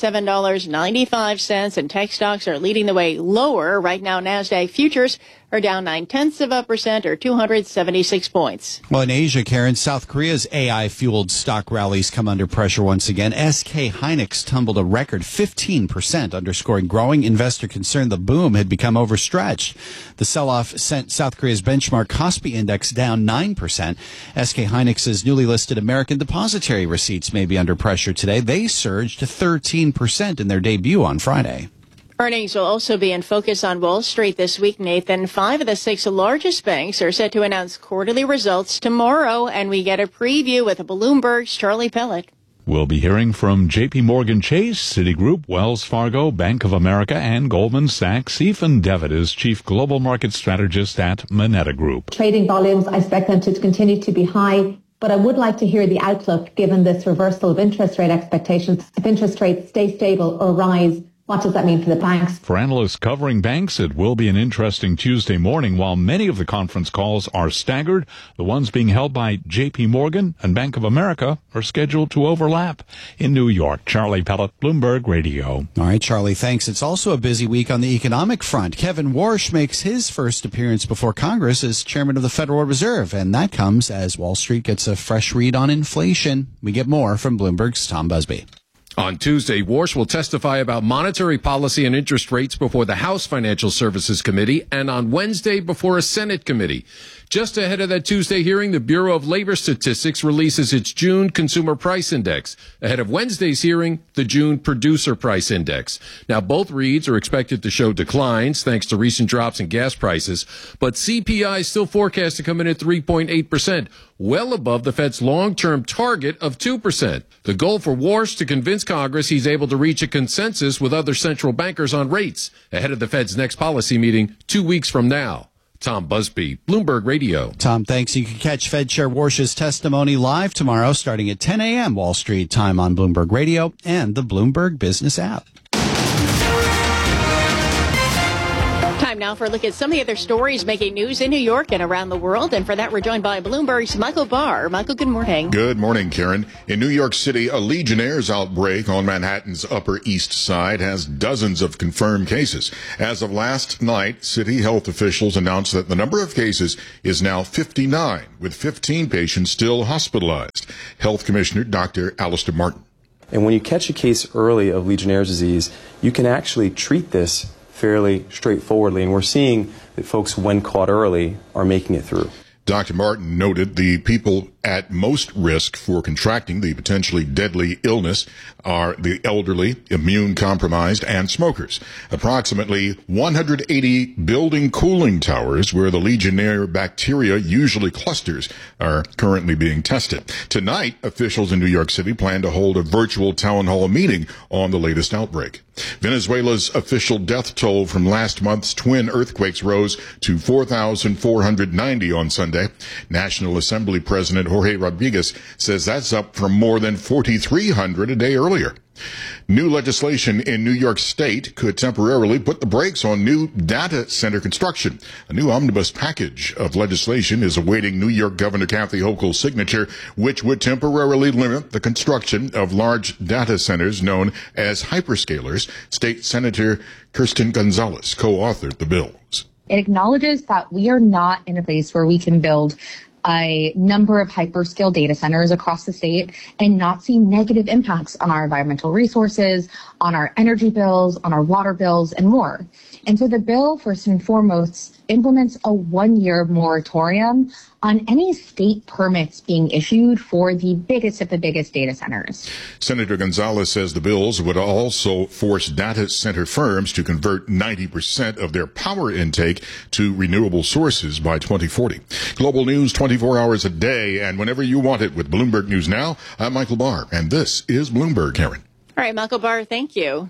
$77.95, and tech stocks are leading the way lower. Right now, NASDAQ futures are down 0.9% or 276 points. Well, in Asia, Karen, South Korea's AI-fueled stock rallies come under pressure once again. SK Hynix tumbled a record 15%, underscoring growing investor concern the boom had become overstretched. The sell-off sent South Korea's benchmark Kospi index down 9%. SK Hynix's newly listed American depository receipts may be under pressure today. They surged to 13% in their debut on Friday. Earnings will also be in focus on Wall Street this week, Nathan. 5 of the 6 largest banks are set to announce quarterly results tomorrow, and we get a preview with Bloomberg's Charlie Pellet. We'll be hearing from J.P. Morgan Chase, Citigroup, Wells Fargo, Bank of America, and Goldman Sachs. Ethan Devitt is Chief Global Market Strategist at Moneta Group. Trading volumes, I expect them to continue to be high, but I would like to hear the outlook given this reversal of interest rate expectations. If interest rates stay stable or rise, what does that mean for the banks? For analysts covering banks, it will be an interesting Tuesday morning. While many of the conference calls are staggered, the ones being held by J.P. Morgan and Bank of America are scheduled to overlap. In New York, Charlie Pellet, Bloomberg Radio. All right, Charlie, thanks. It's also a busy week on the economic front. Kevin Warsh makes his first appearance before Congress as chairman of the Federal Reserve, and that comes as Wall Street gets a fresh read on inflation. We get more from Bloomberg's Tom Busby. On Tuesday, Warsh will testify about monetary policy and interest rates before the House Financial Services Committee and on Wednesday before a Senate committee. Just ahead of that Tuesday hearing, the Bureau of Labor Statistics releases its June Consumer Price Index. Ahead of Wednesday's hearing, the June Producer Price Index. Now, both reads are expected to show declines thanks to recent drops in gas prices, but CPI is still forecast to come in at 3.8%, well above the Fed's long-term target of 2%. The goal for Warsh to convince Congress he's able to reach a consensus with other central bankers on rates ahead of the Fed's next policy meeting 2 weeks from now. Tom Busby, Bloomberg Radio. Tom, thanks. You can catch Fed Chair Warsh's testimony live tomorrow starting at 10 a.m. Wall Street time on Bloomberg Radio and the Bloomberg Business app. Time now for a look at some of the other stories making news in New York and around the world. And for that, we're joined by Bloomberg's Michael Barr. Michael, good morning. Good morning, Karen. In New York City, a Legionnaire's outbreak on Manhattan's Upper East Side has dozens of confirmed cases. As of last night, city health officials announced that the number of cases is now 59, with 15 patients still hospitalized. Health Commissioner Dr. Alistair Martin. And when you catch a case early of Legionnaire's disease, you can actually treat this fairly straightforwardly, and we're seeing that folks, when caught early, are making it through. Dr. Martin noted the people at most risk for contracting the potentially deadly illness are the elderly, immune-compromised, and smokers. Approximately 180 building cooling towers where the Legionnaire bacteria usually clusters are currently being tested. Tonight, officials in New York City plan to hold a virtual town hall meeting on the latest outbreak. Venezuela's official death toll from last month's twin earthquakes rose to 4,490 on Sunday. National Assembly President Jorge Rodriguez says that's up from more than 4,300 a day earlier. New legislation in New York State could temporarily put the brakes on new data center construction. A new omnibus package of legislation is awaiting New York Governor Kathy Hochul's signature, which would temporarily limit the construction of large data centers known as hyperscalers. State Senator Kirsten Gonzalez co-authored the bills. It acknowledges that we are not in a place where we can build a number of hyperscale data centers across the state and not see negative impacts on our environmental resources, on our energy bills, on our water bills, and more. And so the bill, first and foremost, implements a 1-year moratorium on any state permits being issued for the biggest of the biggest data centers. Senator Gonzalez says the bills would also force data center firms to convert 90% of their power intake to renewable sources by 2040. Global news 24 hours a day and whenever you want it with Bloomberg News Now. I'm Michael Barr, and this is Bloomberg, Karen. All right, Michael Barr, thank you.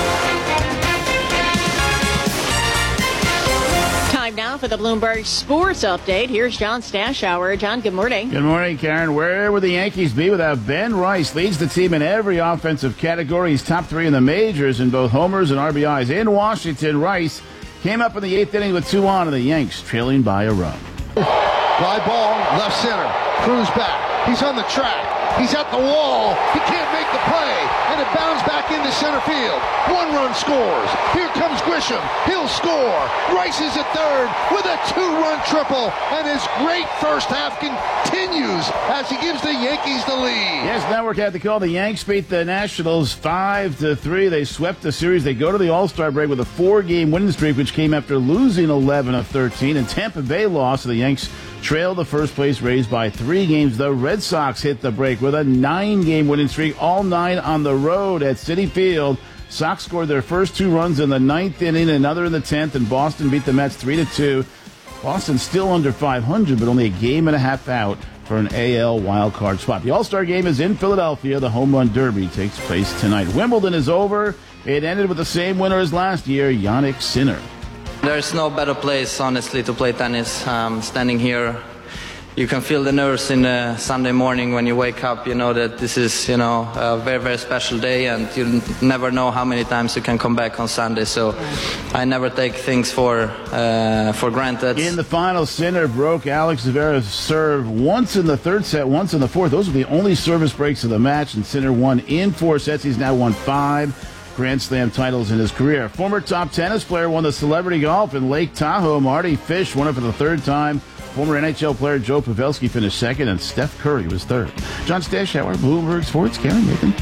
Time now for the Bloomberg Sports Update. Here's John Stashower. John, good morning. Good morning, Karen. Where would the Yankees be without Ben Rice? Leads the team in every offensive category. He's top 3 in the majors in both homers and RBIs. In Washington, Rice came up in the 8th inning with 2 on, and the Yanks trailing by a run. Fly ball, left center. Cruz back. He's on the track. He's at the wall. He can't make the play. And it bounds back into center field. 1 run scores. Here comes Grisham. He'll score. Rice is at third with a 2-run triple. And his great first half continues as he gives the Yankees the lead. Yes, network had the call. The Yanks beat the Nationals 5-3. They swept the series. They go to the All-Star break with a 4-game winning streak, which came after losing 11 of 13. And Tampa Bay lost. So the Yanks trailed the first place raised by 3 games. The Red Sox hit the break with a 9-game winning streak, all 9 on the road at Citi Field. Sox scored their first 2 runs in the 9th inning, another in the 10th, and Boston beat the Mets 3-2. Boston still under 500, but only a game and a half out for an AL wildcard spot. The All-Star game is in Philadelphia. The Home Run Derby takes place tonight. Wimbledon is over. It ended with the same winner as last year, Jannik Sinner. There's no better place, honestly, to play tennis. Standing here, you can feel the nerves in the Sunday morning when you wake up. You know that this is, a very, very special day, and you never know how many times you can come back on Sunday. So I never take things for granted. In the final, Sinner broke Alex Zverev's serve once in the 3rd set, once in the 4th. Those were the only service breaks of the match, and Sinner won in 4 sets. He's now won 5 Grand Slam titles in his career. Former top tennis player won the Celebrity Golf in Lake Tahoe. Marty Fish won it for the 3rd time. Former NHL player Joe Pavelski finished 2nd, and Steph Curry was 3rd. John Stashower, Bloomberg Sports. Karen Nathan.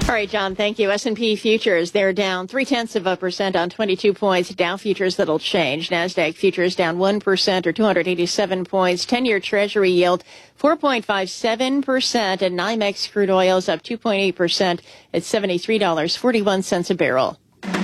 All right, John, thank you. S&P futures, they're down 0.3% on 22 points. Dow futures, that'll change. NASDAQ futures down 1% or 287 points. 10-year Treasury yield 4.57%. And NYMEX crude oil's up 2.8% at $73.41 a barrel.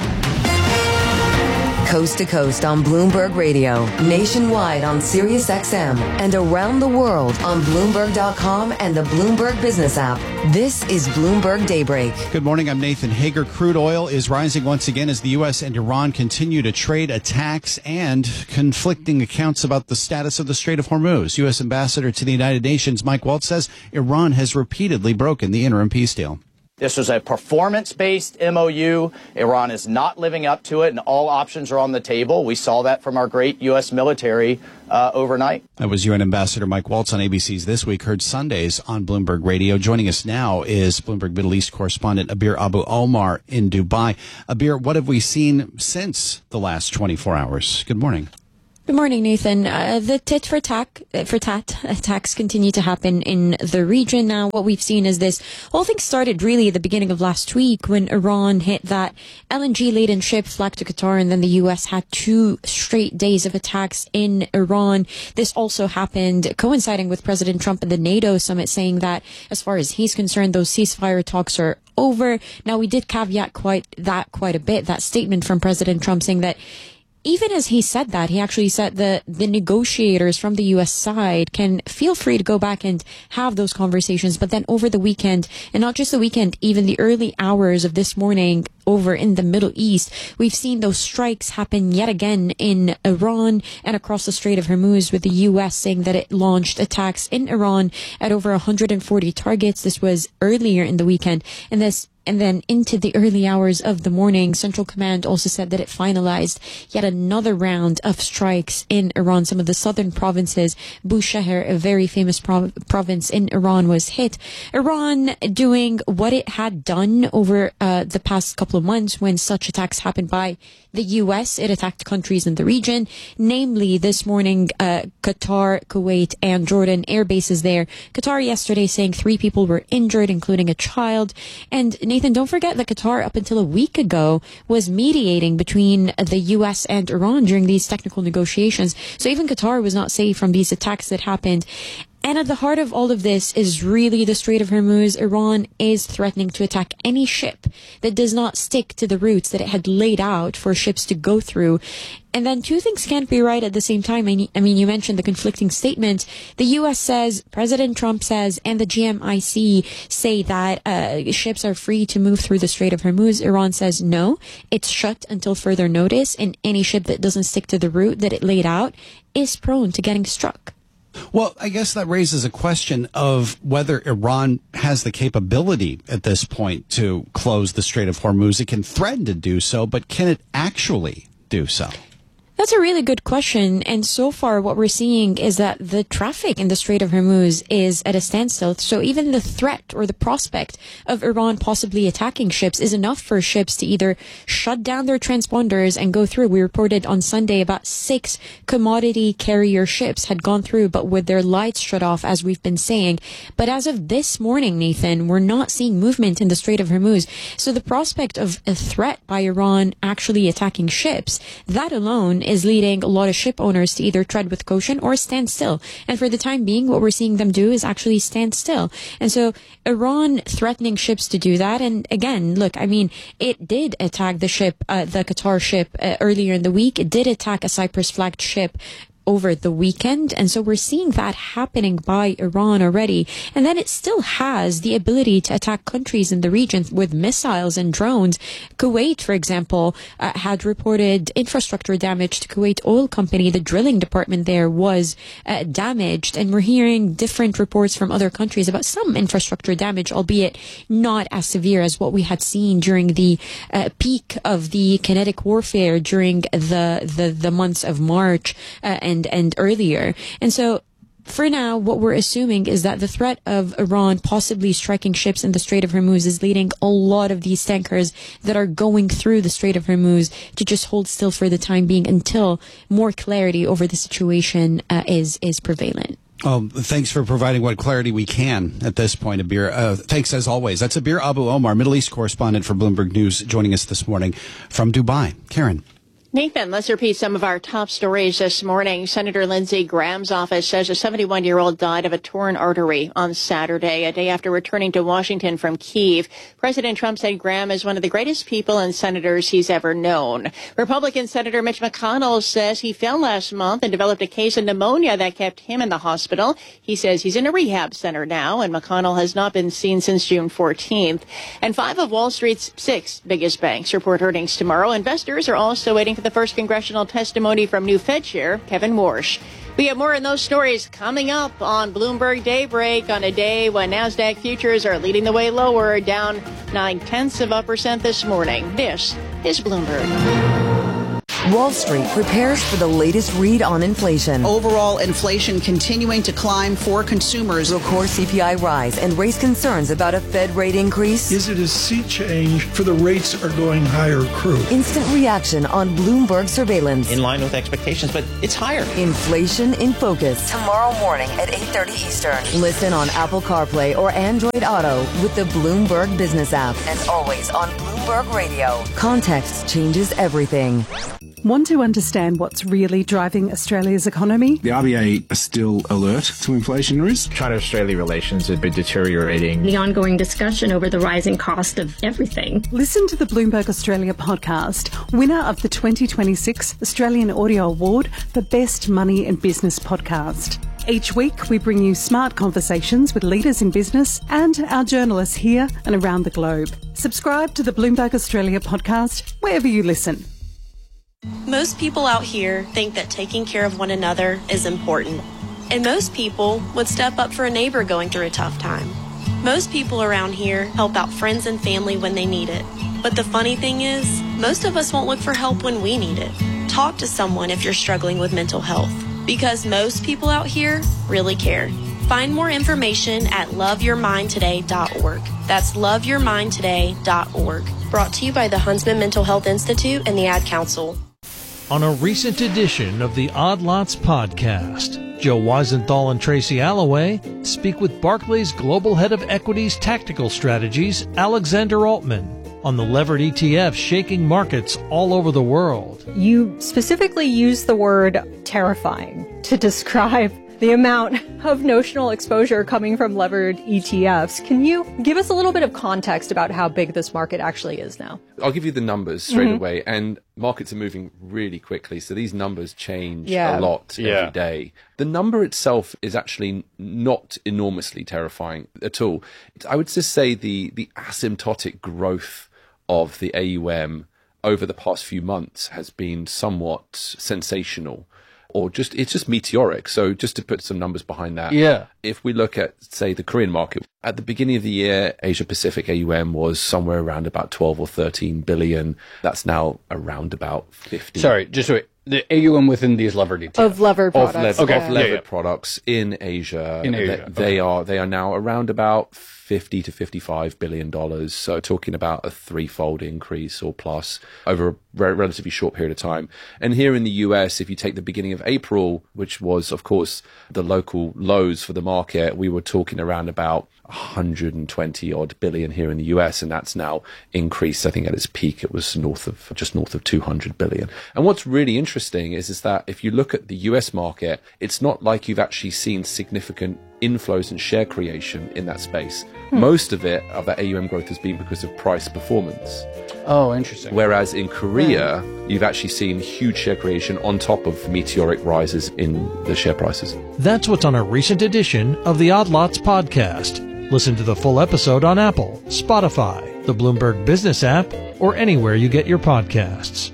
Coast to coast on Bloomberg Radio, nationwide on Sirius XM, and around the world on Bloomberg.com and the Bloomberg Business app. This is Bloomberg Daybreak. Good morning. I'm Nathan Hager. Crude oil is rising once again as the U.S. and Iran continue to trade attacks and conflicting accounts about the status of the Strait of Hormuz. U.S. Ambassador to the United Nations Mike Waltz says Iran has repeatedly broken the interim peace deal. This was a performance-based MOU. Iran is not living up to it, and all options are on the table. We saw that from our great U.S. military overnight. That was UN Ambassador Mike Waltz on ABC's This Week, heard Sundays on Bloomberg Radio. Joining us now is Bloomberg Middle East correspondent Abir Abu Omar in Dubai. Abir, what have we seen since the last 24 hours? Good morning. Good morning, Nathan. The tit for tat attacks continue to happen in the region. Now, what we've seen is this whole thing started really at the beginning of last week when Iran hit that LNG-laden ship flagged to Qatar, and then the U.S. had 2 straight days of attacks in Iran. This also happened coinciding with President Trump and the NATO summit saying that, as far as he's concerned, those ceasefire talks are over. Now, we did caveat quite a bit, that statement from President Trump saying that even as he said that, he actually said that the negotiators from the U.S. side can feel free to go back and have those conversations. But then over the weekend, and not just the weekend, even the early hours of this morning over in the Middle East, we've seen those strikes happen yet again in Iran and across the Strait of Hormuz, with the U.S. saying that it launched attacks in Iran at over 140 targets. This was earlier in the weekend. And then into the early hours of the morning, Central Command also said that it finalized yet another round of strikes in Iran. Some of the southern provinces, Bushehr, a very famous province in Iran, was hit. Iran doing what it had done over the past couple of months when such attacks happened by the U.S. It attacked countries in the region, namely this morning Qatar, Kuwait, and Jordan air bases there. Qatar yesterday saying 3 people were injured, including a child. And Nathan, don't forget that Qatar, up until a week ago, was mediating between the U.S. and Iran during these technical negotiations. So even Qatar was not safe from these attacks that happened. And at the heart of all of this is really the Strait of Hormuz. Iran is threatening to attack any ship that does not stick to the routes that it had laid out for ships to go through. And then 2 things can't be right at the same time. I mean, you mentioned the conflicting statements. The U.S. says, President Trump says, and the GMIC say that ships are free to move through the Strait of Hormuz. Iran says no, it's shut until further notice, and any ship that doesn't stick to the route that it laid out is prone to getting struck. Well, I guess that raises a question of whether Iran has the capability at this point to close the Strait of Hormuz. It can threaten to do so, but can it actually do so? That's a really good question. And so far, what we're seeing is that the traffic in the Strait of Hormuz is at a standstill. So even the threat or the prospect of Iran possibly attacking ships is enough for ships to either shut down their transponders and go through. We reported on Sunday about 6 commodity carrier ships had gone through, but with their lights shut off, as we've been saying. But as of this morning, Nathan, we're not seeing movement in the Strait of Hormuz. So the prospect of a threat by Iran actually attacking ships, that alone is leading a lot of ship owners to either tread with caution or stand still. And for the time being, what we're seeing them do is actually stand still. And so Iran threatening ships to do that. And again, look, I mean, it did attack the ship, the Qatar ship earlier in the week. It did attack a Cyprus flagged ship over the weekend. And so we're seeing that happening by Iran already. And then it still has the ability to attack countries in the region with missiles and drones. Kuwait, for example, had reported infrastructure damage to Kuwait Oil Company. The drilling department there was damaged. And we're hearing different reports from other countries about some infrastructure damage, albeit not as severe as what we had seen during the peak of the kinetic warfare during the months of March and earlier. And so for now, what we're assuming is that the threat of Iran possibly striking ships in the Strait of Hormuz is leading a lot of these tankers that are going through the Strait of Hormuz to just hold still for the time being until more clarity over the situation is prevalent. Thanks for providing what clarity we can at this point, Abir. Thanks as always. That's Abir Abu Omar, Middle East correspondent for Bloomberg News, joining us this morning from Dubai. Karen. Nathan, let's repeat some of our top stories this morning. Senator Lindsey Graham's office says a 71-year-old died of a torn artery on Saturday, a day after returning to Washington from Kyiv. President Trump said Graham is one of the greatest people and senators he's ever known. Republican Senator Mitch McConnell says he fell last month and developed a case of pneumonia that kept him in the hospital. He says he's in a rehab center now, and McConnell has not been seen since June 14th. And 5 of Wall Street's 6 biggest banks report earnings tomorrow. Investors are also waiting for the first congressional testimony from new Fed Chair Kevin Warsh. We have more on those stories coming up on Bloomberg Daybreak on a day when NASDAQ futures are leading the way lower, down 0.9% this morning. This is Bloomberg. Wall Street prepares for the latest read on inflation. Overall inflation continuing to climb for consumers. Will core CPI rise and raise concerns about a Fed rate increase? Is it a sea change for the rates are going higher crew? Instant reaction on Bloomberg surveillance. In line with expectations, but it's higher. Inflation in focus. Tomorrow morning at 8:30 Eastern. Listen on Apple CarPlay or Android Auto with the Bloomberg Business app. And always on Bloomberg Radio. Context changes everything. Want to understand what's really driving Australia's economy? The RBA are still alert to inflation risk. China-Australia relations have been deteriorating. The ongoing discussion over the rising cost of everything. Listen to the Bloomberg Australia podcast, winner of the 2026 Australian Audio Award for Best Money and Business Podcast. Each week, we bring you smart conversations with leaders in business and our journalists here and around the globe. Subscribe to the Bloomberg Australia podcast wherever you listen. Most people out here think that taking care of one another is important. And most people would step up for a neighbor going through a tough time. Most people around here help out friends and family when they need it. But the funny thing is, most of us won't look for help when we need it. Talk to someone if you're struggling with mental health. Because most people out here really care. Find more information at loveyourmindtoday.org. That's loveyourmindtoday.org. Brought to you by the Huntsman Mental Health Institute and the Ad Council. On a recent edition of the Odd Lots podcast, Joe Weisenthal and Tracy Alloway speak with Barclays Global Head of Equities Tactical Strategies, Alexander Altman, on the levered ETFs shaking markets all over the world. You specifically use the word terrifying to describe the amount of notional exposure coming from levered ETFs. Can you give us a little bit of context about how big this market actually is now? I'll give you the numbers straight away, and markets are moving really quickly, so these numbers change a lot every day. The number itself is actually not enormously terrifying at all. I would just say the asymptotic growth of the AUM over the past few months has been somewhat sensational. Or it's just meteoric. So just to put some numbers behind that. Yeah. If we look at, say, the Korean market, at the beginning of the year, Asia Pacific AUM was somewhere around about 12 or 13 billion. That's now around about 50. Sorry, just wait. The AUM within these levered ETFs. Of levered products. Of levered products in Asia. They are now around about $50 to $55 billion. So talking about a threefold increase or plus over a relatively short period of time. And here in the US, if you take the beginning of April, which was, of course, the local lows for the market, we were talking around about 120 odd billion here in the US, and that's now increased. I think at its peak it was just north of 200 billion. And what's really interesting is that if you look at the US market, it's not like you've actually seen significant inflows and share creation in that space. Most of that AUM growth has been because of price performance. Oh, interesting. Whereas in Korea, you've actually seen huge share creation on top of meteoric rises in the share prices. That's what's on a recent edition of the Odd Lots podcast. Listen to the full episode on Apple, Spotify, the Bloomberg Business app, or anywhere you get your podcasts.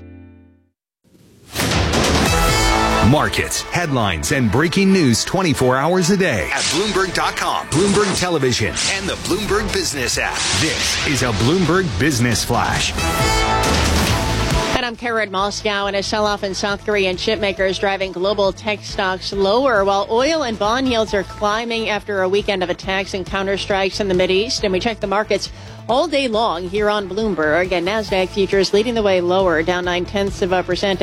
Markets, headlines, and breaking news 24 hours a day at Bloomberg.com, Bloomberg Television, and the Bloomberg Business app. This is a Bloomberg Business Flash. And I'm Karen Moscow, and a sell-off in South Korean chipmakers driving global tech stocks lower, while oil and bond yields are climbing after a weekend of attacks and counterstrikes in the Mideast. And we check the markets all day long here on Bloomberg, and NASDAQ futures leading the way lower, down 0.9%, down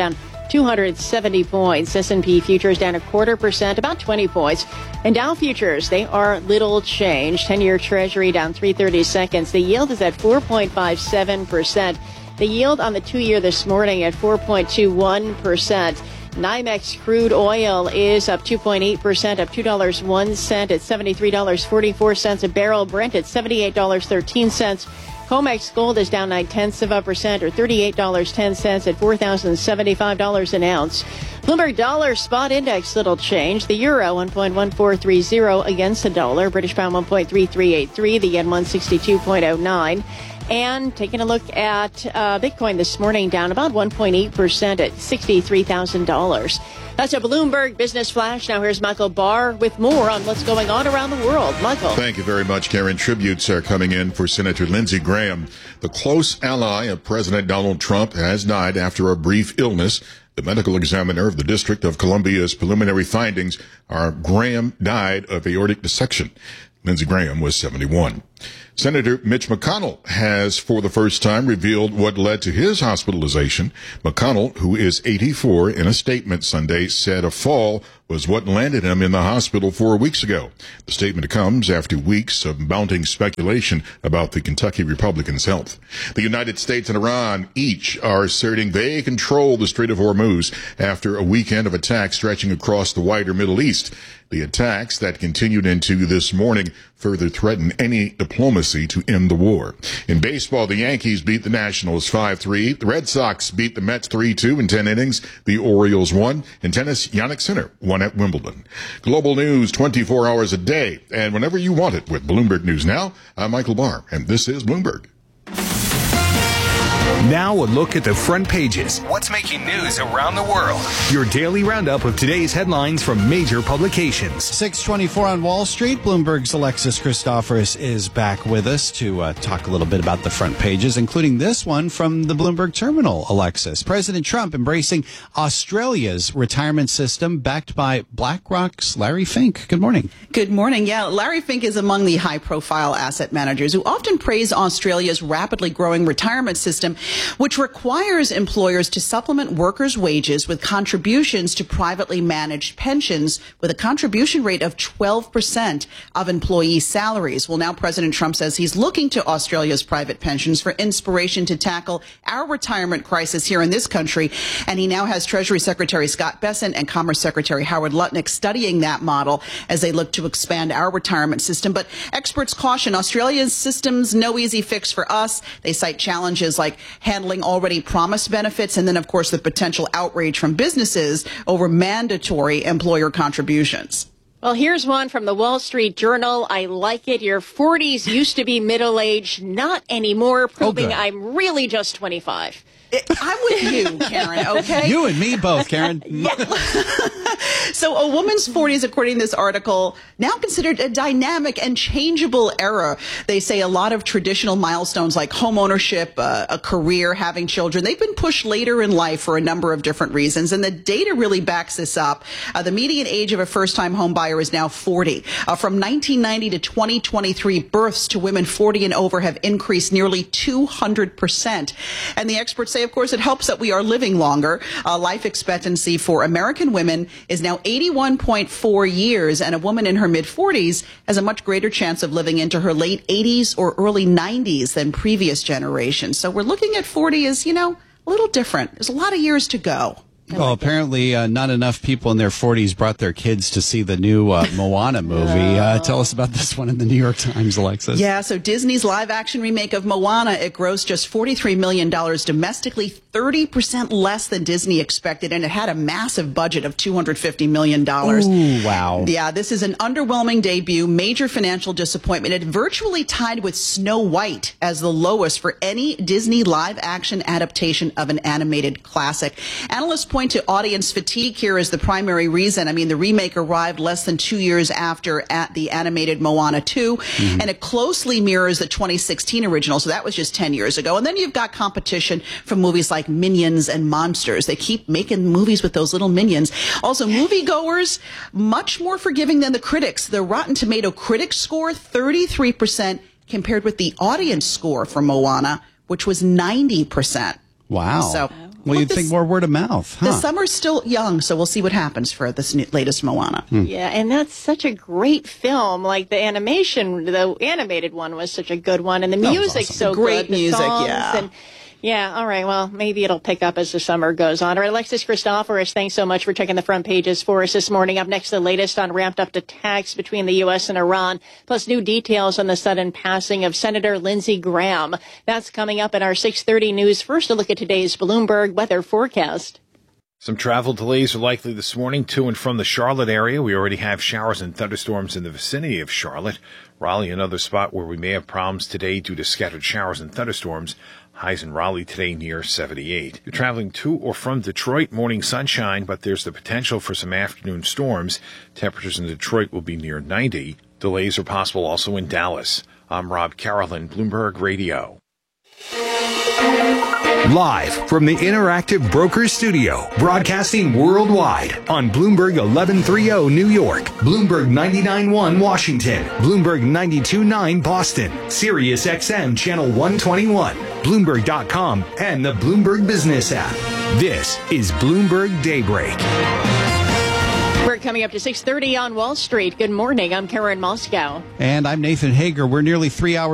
270 points. S&P futures down 0.25%, about 20 points. And Dow futures, they are little changed. 10-year Treasury down 3/32. The yield is at 4.57%. The yield on the 2-year this morning at 4.21%. NYMEX crude oil is up 2.8%, up $2.01 at $73.44 a barrel. Brent at $78.13. COMEX gold is down 0.9% or $38.10 at $4,075 an ounce. Bloomberg dollar spot index little change. The euro 1.1430 against the dollar. British pound 1.3383. The yen 162.09. And taking a look at Bitcoin this morning, down about 1.8% at $63,000. That's a Bloomberg Business Flash. Now here's Michael Barr with more on what's going on around the world. Michael. Thank you very much, Karen. Tributes are coming in for Senator Lindsey Graham. The close ally of President Donald Trump has died after a brief illness. The medical examiner of the District of Columbia's preliminary findings are Graham died of aortic dissection. Lindsey Graham was 71. Senator Mitch McConnell has, for the first time, revealed what led to his hospitalization. McConnell, who is 84, in a statement Sunday said a fall was what landed him in the hospital 4 weeks ago. The statement comes after weeks of mounting speculation about the Kentucky Republican's health. The United States and Iran each are asserting they control the Strait of Hormuz after a weekend of attacks stretching across the wider Middle East. The attacks that continued into this morning further threaten any diplomacy to end the war. In baseball, the Yankees beat the Nationals 5-3. The Red Sox beat the Mets 3-2 in 10 innings. The Orioles won. In tennis, Jannik Sinner won at Wimbledon. Global news 24 hours a day and whenever you want it with Bloomberg News Now. I'm Michael Barr, and this is Bloomberg. Now a look at the front pages. What's making news around the world? Your daily roundup of today's headlines from major publications. 6:24 on Wall Street. Bloomberg's Alexis Christoforous is back with us to talk a little bit about the front pages, including this one from the Bloomberg Terminal. Alexis, President Trump embracing Australia's retirement system backed by BlackRock's Larry Fink. Good morning. Good morning. Yeah, Larry Fink is among the high-profile asset managers who often praise Australia's rapidly growing retirement system, which requires employers to supplement workers' wages with contributions to privately managed pensions with a contribution rate of 12% of employee salaries. Well, now President Trump says he's looking to Australia's private pensions for inspiration to tackle our retirement crisis here in this country. And he now has Treasury Secretary Scott Bessent and Commerce Secretary Howard Lutnick studying that model as they look to expand our retirement system. But experts caution Australia's system's no easy fix for us. They cite challenges like handling already promised benefits, and then, of course, the potential outrage from businesses over mandatory employer contributions. Well, here's one from the Wall Street Journal. I like it. Your 40s used to be middle age, not anymore, proving I'm really just 25. I'm with you, Karen, okay? You and me both, Karen. So a woman's 40s, according to this article, now considered a dynamic and changeable era. They say a lot of traditional milestones like home ownership, a career, having children, they've been pushed later in life for a number of different reasons. And the data really backs this up. The median age of a first-time home buyer is now 40. From 1990 to 2023, births to women 40 and over have increased nearly 200%. And the experts say, of course, it helps that we are living longer. Life expectancy for American women is now 81.4 years, and a woman in her mid-40s has a much greater chance of living into her late 80s or early 90s than previous generations. So we're looking at 40 as, a little different. There's a lot of years to go. Well, apparently not enough people in their 40s brought their kids to see the new Moana movie. Tell us about this one in the New York Times, Alexis. Yeah, so Disney's live-action remake of Moana, it grossed just $43 million domestically, 30% less than Disney expected, and it had a massive budget of $250 million. Ooh, wow. Yeah, this is an underwhelming debut, major financial disappointment. It virtually tied with Snow White as the lowest for any Disney live-action adaptation of an animated classic. Analysts point to audience fatigue here as the primary reason. I mean, the remake arrived less than 2 years after at the animated Moana 2, and it closely mirrors the 2016 original, so that was just 10 years ago. And then you've got competition from movies like Minions and Monsters. They keep making movies with those little minions. Also, moviegoers, much more forgiving than the critics. The Rotten Tomato critics score, 33%, compared with the audience score for Moana, which was 90%. Wow. So Well, you'd think more word of mouth, huh? The summer's still young, so we'll see what happens for this latest Moana. Yeah, and that's such a great film. Like the animated one was such a good one, and the music's awesome. so Great good. The music, songs yeah. And, yeah, all right. Well, maybe it'll pick up as the summer goes on. All right, Alexis Christoforous, thanks so much for checking the front pages for us this morning. Up next, the latest on ramped-up attacks between the U.S. and Iran, plus new details on the sudden passing of Senator Lindsey Graham. That's coming up in our 6:30 news. First, a look at today's Bloomberg weather forecast. Some travel delays are likely this morning to and from the Charlotte area. We already have showers and thunderstorms in the vicinity of Charlotte. Raleigh, another spot where we may have problems today due to scattered showers and thunderstorms. Highs in Raleigh today near 78. You're traveling to or from Detroit, morning sunshine, but there's the potential for some afternoon storms. Temperatures in Detroit will be near 90. Delays are possible also in Dallas. I'm Rob Carolyn, Bloomberg Radio. Live from the Interactive Brokers Studio, broadcasting worldwide on Bloomberg 1130 New York, Bloomberg 99.1 Washington, Bloomberg 92.9 Boston, Sirius XM Channel 121, Bloomberg.com, and the Bloomberg Business app. This is Bloomberg Daybreak. We're coming up to 6:30 on Wall Street. Good morning. I'm Karen Moscow. And I'm Nathan Hager. We're nearly 3 hours